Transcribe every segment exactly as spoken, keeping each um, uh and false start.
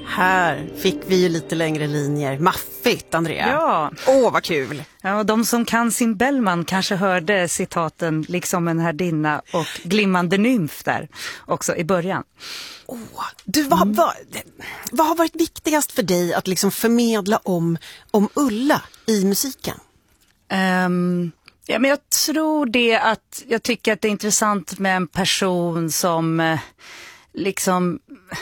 Här fick vi ju lite längre linjer. Maffigt, Andrea. Ja. Åh, vad kul. Ja, och de som kan sin Bellman kanske hörde citaten liksom en härdinna och glimmande nymf där också i början. Åh, du, vad, mm. vad, vad har varit viktigast för dig att liksom förmedla om, om Ulla i musiken? Um, ja, men jag tror det att jag tycker att det är intressant med en person som eh, liksom...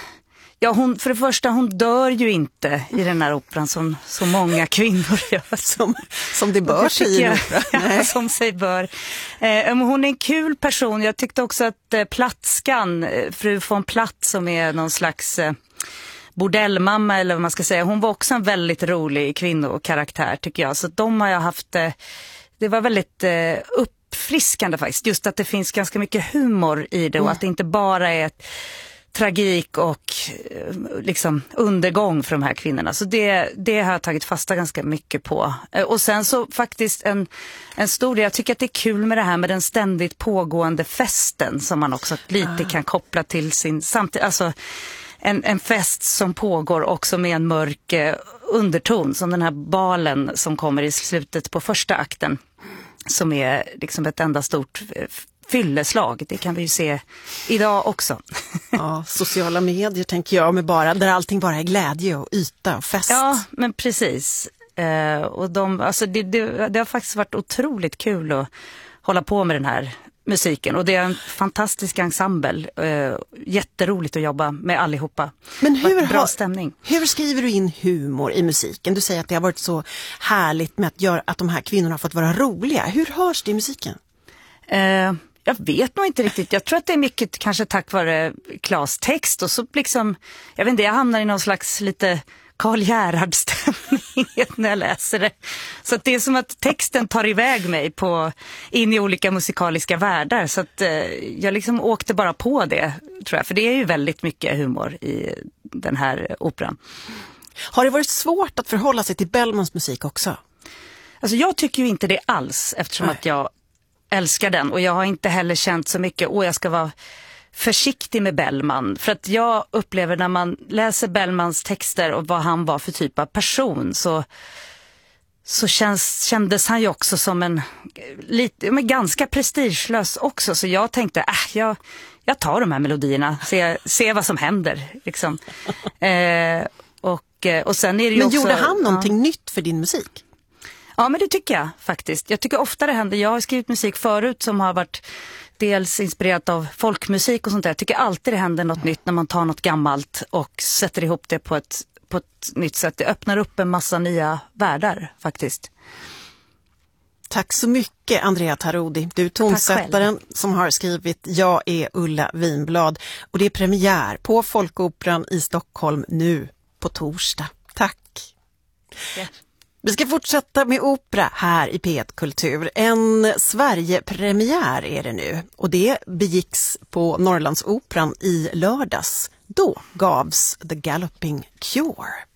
Ja, hon, för det första, hon dör ju inte i den här operan som så många kvinnor gör. Som, som det bör sig i en opera. Ja, som sig bör. Eh, hon är en kul person. Jag tyckte också att eh, Platskan, eh, fru von Platt som är någon slags eh, bordellmamma eller vad man ska säga. Hon var också en väldigt rolig kvinnokaraktär tycker jag. Så de har jag haft, eh, det var väldigt eh, uppfriskande faktiskt. Just att det finns ganska mycket humor i det och mm. att det inte bara är ett tragik och liksom undergång för de här kvinnorna. Så det, det har jag tagit fasta ganska mycket på. Och sen så faktiskt en, en stor del, jag tycker att det är kul med det här med den ständigt pågående festen som man också lite kan koppla till sin samtid. Alltså en, en fest som pågår också med en mörk underton som den här balen som kommer i slutet på första akten som är liksom ett enda stort fylleslag. Det kan vi ju se idag också. Ja, sociala medier tänker jag med bara, där allting bara är glädje och yta och fest. Ja, men precis. Eh, och de, alltså det, det, det har faktiskt varit otroligt kul att hålla på med den här musiken. Och det är en fantastisk ensemble. Eh, jätteroligt att jobba med allihopa. Men hur, bra har, stämning. Hur skriver du in humor i musiken? Du säger att det har varit så härligt med att, göra, att de här kvinnorna har fått vara roliga. Hur hörs det i musiken? Eh, Jag vet nog inte riktigt. Jag tror att det är mycket kanske tack vare Klas text och så liksom, jag vet inte, jag hamnar i någon slags lite Karl Gerhard-stämning när jag läser det. Så att det är som att texten tar iväg mig på, in i olika musikaliska världar. Så att eh, jag liksom åkte bara på det, tror jag. För det är ju väldigt mycket humor i den här operan. Har det varit svårt att förhålla sig till Bellmans musik också? Alltså jag tycker ju inte det alls eftersom Nej. att jag älskar den och jag har inte heller känt så mycket åh jag ska vara försiktig med Bellman för att jag upplever när man läser Bellmans texter och vad han var för typ av person så så känns, kändes han ju också som en lite, men ganska prestigelös också så jag tänkte äh, jag, jag tar de här melodierna se, se vad som händer liksom. eh, och, och sen är det ju men också, gjorde han någonting ja. nytt för din musik? Ja, men det tycker jag faktiskt. Jag tycker ofta det händer. Jag har skrivit musik förut som har varit dels inspirerat av folkmusik och sånt där. Jag tycker alltid det händer något nytt när man tar något gammalt och sätter ihop det på ett, på ett nytt sätt. Det öppnar upp en massa nya världar faktiskt. Tack så mycket Andrea Tarodi. Du är tonsättaren som har skrivit Jag är Ulla Vinblad. Och det är premiär på Folkoperan i Stockholm nu på torsdag. Tack! Ja. Vi ska fortsätta med opera här i P ett Kultur. En Sverige-premiär är det nu och det begicks på Norrlandsoperan i lördags. Då gavs The Galloping Cure.